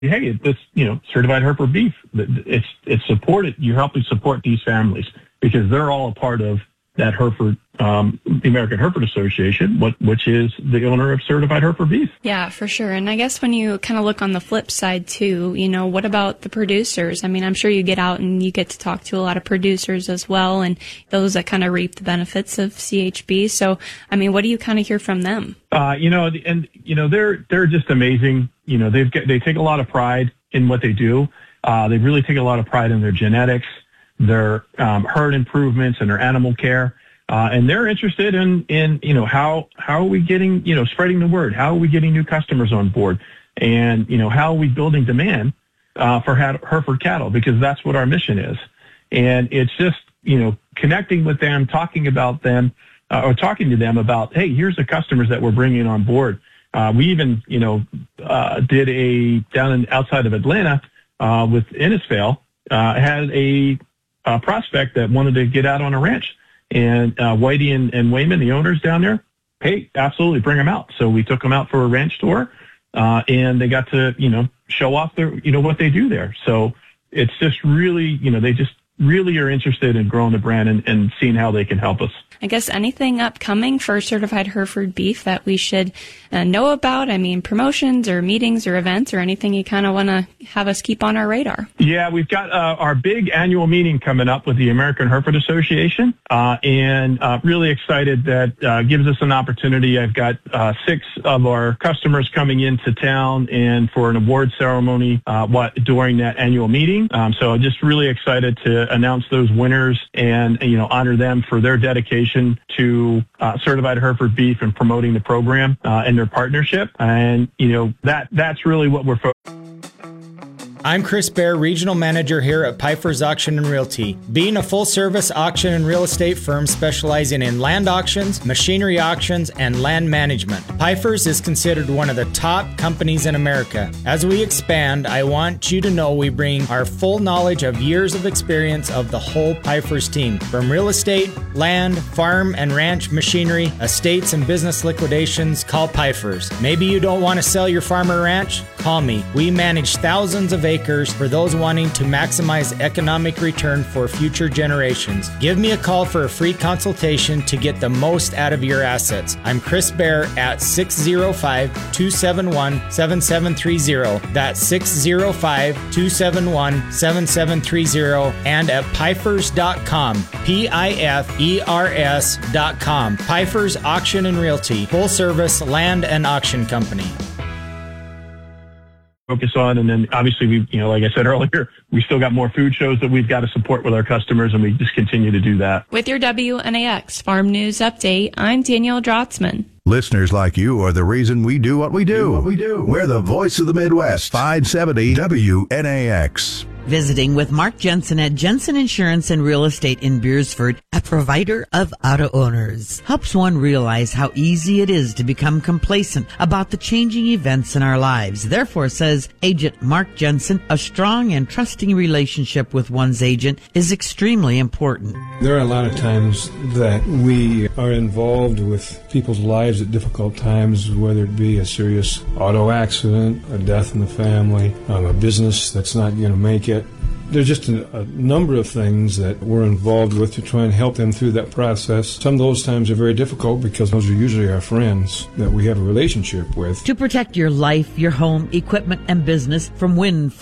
hey, this, certified Hereford beef, it's supported. You're helping support these families because they're all a part of that Hereford, the American Hereford Association, which is the owner of certified Hereford beef. Yeah, for sure. And I guess when you kind of look on the flip side too, what about the producers? I mean, I'm sure you get out and you get to talk to a lot of producers as well, and those that kind of reap the benefits of CHB. So, I mean, what do you kind of hear from them? They're just amazing. They take a lot of pride in what they do. They really take a lot of pride in their genetics, their herd improvements, and their animal care. And they're interested in how are we getting, spreading the word? How are we getting new customers on board? And, how are we building demand for Hereford cattle? Because that's what our mission is. And it's just, connecting with them, talking about them, or talking to them about, hey, here's the customers that we're bringing on board. We even, did outside of Atlanta with Innisfail, had a prospect that wanted to get out on a ranch. And Whitey and Wayman, the owners down there, hey, absolutely, bring them out. So we took them out for a ranch tour, and they got to, show off their, what they do there. So it's just really, they just really are interested in growing the brand and seeing how they can help us. I guess anything upcoming for certified Hereford beef that we should know about? I mean, promotions or meetings or events or anything you kind of want to have us keep on our radar? Yeah, we've got our big annual meeting coming up with the American Hereford Association, and really excited that gives us an opportunity. I've got 6 of our customers coming into town and for an award ceremony during that annual meeting. So I'm just really excited to announce those winners and honor them for their dedication to certified Hereford beef and promoting the program and their partnership. And that's really what we're focused. I'm Chris Baer, Regional Manager here at Pfeiffer's Auction and Realty. Being a full-service auction and real estate firm specializing in land auctions, machinery auctions, and land management, Pfeiffer's is considered one of the top companies in America. As we expand, I want you to know we bring our full knowledge of years of experience of the whole Pfeiffer's team. From real estate, land, farm and ranch machinery, estates and business liquidations, call Pfeiffer's. Maybe you don't want to sell your farm or ranch? Call me. We manage thousands of acres for those wanting to maximize economic return for future generations. Give me a call for a free consultation to get the most out of your assets. I'm Chris Baer at 605-271-7730. That's 605-271-7730 and at Pfeifers.com. Pifers.com. Pfeiffer's Auction and Realty, full service land and auction company. Focus on, and then obviously we, like I said earlier, we still got more food shows that we've got to support with our customers, and we just continue to do that. With your WNAX Farm News Update, I'm Danielle Drotzman. Listeners like you are the reason we do what we do. We're the voice of the Midwest. 570 WNAX. Visiting with Mark Jensen at Jensen Insurance and Real Estate in Beersford, a provider of auto owners. Helps one realize how easy it is to become complacent about the changing events in our lives. Therefore, says agent Mark Jensen, a strong and trusting relationship with one's agent is extremely important. There are a lot of times that we are involved with people's lives at difficult times, whether it be a serious auto accident, a death in the family, a business that's not going to make it. There's just a number of things that we're involved with to try and help them through that process. Some of those times are very difficult because those are usually our friends that we have a relationship with. To protect your life, your home, equipment, and business from wind,